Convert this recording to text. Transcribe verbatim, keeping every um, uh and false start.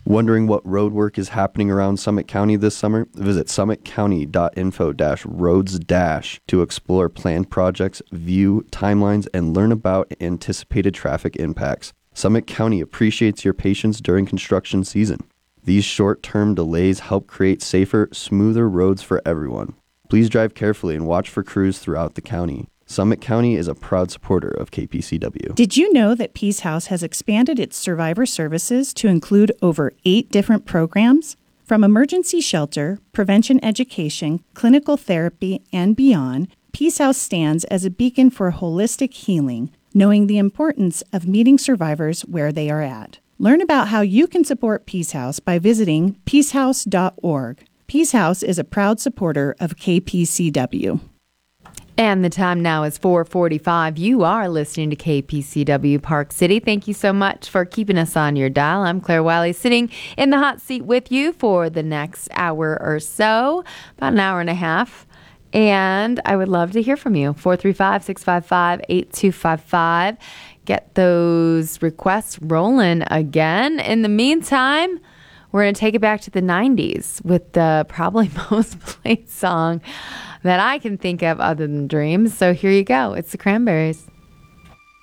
Wondering what road work is happening around Summit County this summer? Visit summit county dot info dash roads dash to explore planned projects, view timelines, and learn about anticipated traffic impacts. Summit County appreciates your patience during construction season. These short-term delays help create safer, smoother roads for everyone. Please drive carefully and watch for crews throughout the county. Summit County is a proud supporter of K P C W. Did you know that Peace House has expanded its survivor services to include over eight different programs? From emergency shelter, prevention education, clinical therapy, and beyond, Peace House stands as a beacon for holistic healing, knowing the importance of meeting survivors where they are at. Learn about how you can support Peace House by visiting peace house dot org. Peace House is a proud supporter of K P C W. And the time now is four forty-five. You are listening to K P C W Park City. Thank you so much for keeping us on your dial. I'm Claire Wiley, sitting in the hot seat with you for the next hour or so, about an hour and a half. And I would love to hear from you. four three five, six five five, eight two five five. Get those requests rolling again. In the meantime, we're going to take it back to the nineties with the probably most played song that I can think of other than Dreams. So here you go. It's the Cranberries.